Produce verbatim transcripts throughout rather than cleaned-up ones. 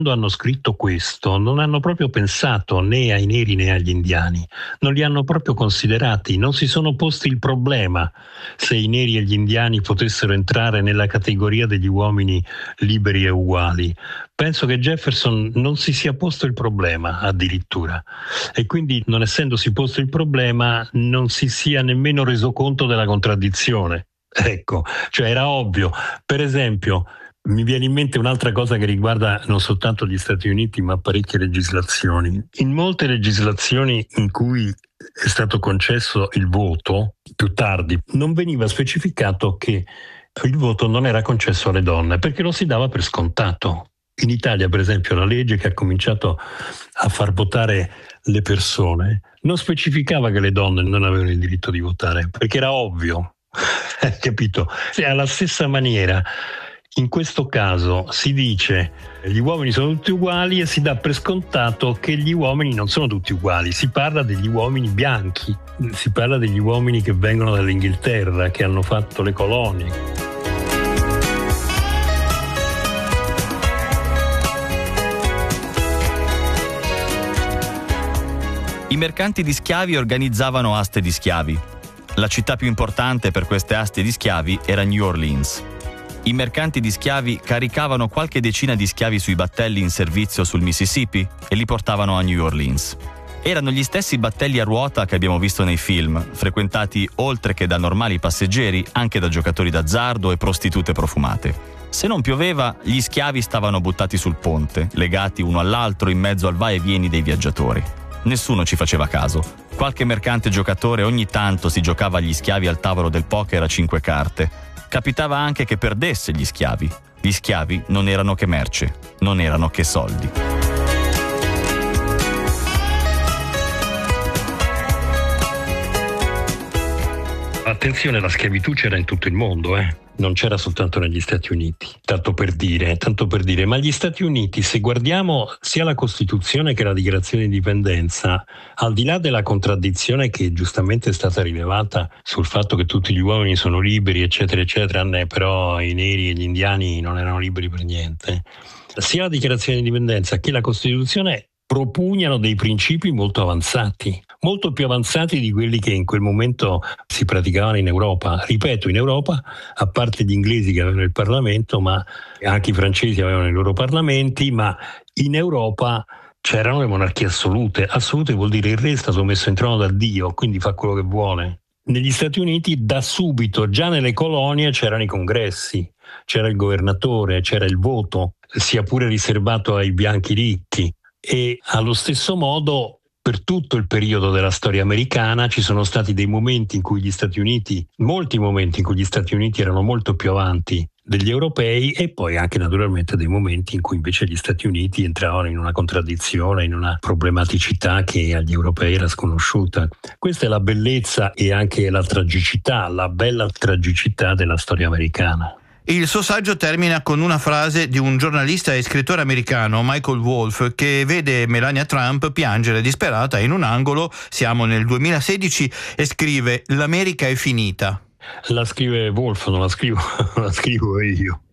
Quando hanno scritto questo non hanno proprio pensato né ai neri né agli indiani, non li hanno proprio considerati, non si sono posti il problema se i neri e gli indiani potessero entrare nella categoria degli uomini liberi e uguali. Penso che Jefferson non si sia posto il problema addirittura e quindi, non essendosi posto il problema, non si sia nemmeno reso conto della contraddizione. Ecco, cioè era ovvio. Per esempio, mi viene in mente un'altra cosa che riguarda non soltanto gli Stati Uniti ma parecchie legislazioni. In molte legislazioni in cui è stato concesso il voto, più tardi, non veniva specificato che il voto non era concesso alle donne perché lo si dava per scontato. In Italia, per esempio, la legge che ha cominciato a far votare le persone non specificava che le donne non avevano il diritto di votare perché era ovvio, capito? E alla stessa maniera, in questo caso si dice gli uomini sono tutti uguali e si dà per scontato che gli uomini non sono tutti uguali. Si parla degli uomini bianchi, si parla degli uomini che vengono dall'Inghilterra, che hanno fatto le colonie. I mercanti di schiavi organizzavano aste di schiavi. La città più importante per queste aste di schiavi era New Orleans. I mercanti di schiavi caricavano qualche decina di schiavi sui battelli in servizio sul Mississippi e li portavano a New Orleans. Erano gli stessi battelli a ruota che abbiamo visto nei film, frequentati oltre che da normali passeggeri anche da giocatori d'azzardo e prostitute profumate. Se non pioveva, gli schiavi stavano buttati sul ponte, legati uno all'altro in mezzo al va e vieni dei viaggiatori. Nessuno ci faceva caso. Qualche mercante giocatore ogni tanto si giocava gli schiavi al tavolo del poker a cinque carte. Capitava anche che perdesse gli schiavi. Gli schiavi non erano che merce, non erano che soldi. Attenzione, la schiavitù c'era in tutto il mondo, eh? Non c'era soltanto negli Stati Uniti, tanto per dire, tanto per dire. Ma gli Stati Uniti, se guardiamo sia la Costituzione che la Dichiarazione di Indipendenza, al di là della contraddizione che giustamente è stata rilevata sul fatto che tutti gli uomini sono liberi, eccetera, eccetera, né, però i neri e gli indiani non erano liberi per niente, sia la Dichiarazione di Indipendenza che la Costituzione propugnano dei principi molto avanzati, molto più avanzati di quelli che in quel momento si praticavano in Europa. Ripeto, in Europa, a parte gli inglesi che avevano il Parlamento, ma anche i francesi avevano i loro parlamenti, ma in Europa c'erano le monarchie assolute. Assolute vuol dire il re è stato messo in trono da Dio, quindi fa quello che vuole. Negli Stati Uniti da subito, già nelle colonie, c'erano i congressi, c'era il governatore, c'era il voto, sia pure riservato ai bianchi ricchi. E allo stesso modo, per tutto il periodo della storia americana ci sono stati dei momenti in cui gli Stati Uniti, molti momenti in cui gli Stati Uniti erano molto più avanti degli europei, e poi anche naturalmente dei momenti in cui invece gli Stati Uniti entravano in una contraddizione, in una problematicità che agli europei era sconosciuta. Questa è la bellezza e anche la tragicità, la bella tragicità della storia americana. Il suo saggio termina con una frase di un giornalista e scrittore americano, Michael Wolff, che vede Melania Trump piangere disperata in un angolo, siamo nel duemilasedici, e scrive: l'America è finita. La scrive Wolff, non la scrivo, la scrivo io.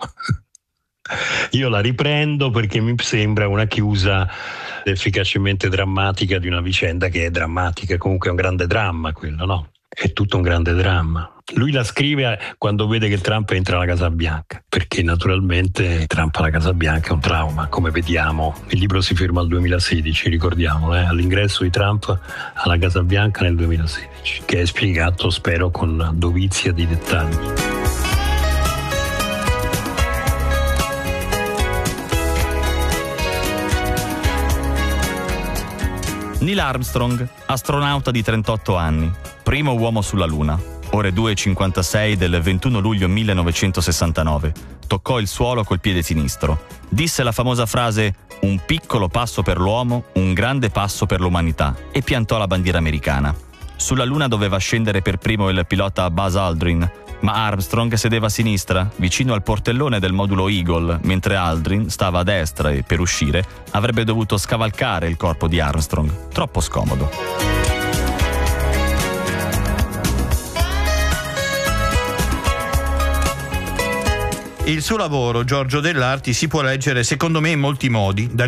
Io la riprendo perché mi sembra una chiusa efficacemente drammatica di una vicenda che è drammatica, comunque è un grande dramma quello, no? È tutto un grande dramma. Lui la scrive quando vede che Trump entra alla Casa Bianca, perché naturalmente Trump alla Casa Bianca è un trauma, come vediamo. Il libro si ferma al duemilasedici, ricordiamolo, eh? all'ingresso di Trump alla Casa Bianca nel duemilasedici, che è spiegato, spero, con dovizia di dettagli. Neil Armstrong, astronauta di trentotto anni, primo uomo sulla Luna, ore due e cinquantasei del ventuno luglio millenovecentosessantanove, toccò il suolo col piede sinistro. Disse la famosa frase «Un piccolo passo per l'uomo, un grande passo per l'umanità» e piantò la bandiera americana. Sulla Luna doveva scendere per primo il pilota Buzz Aldrin, ma Armstrong sedeva a sinistra, vicino al portellone del modulo Eagle, mentre Aldrin stava a destra e, per uscire, avrebbe dovuto scavalcare il corpo di Armstrong. Troppo scomodo. Il suo lavoro, Giorgio Dell'Arti, si può leggere secondo me in molti modi,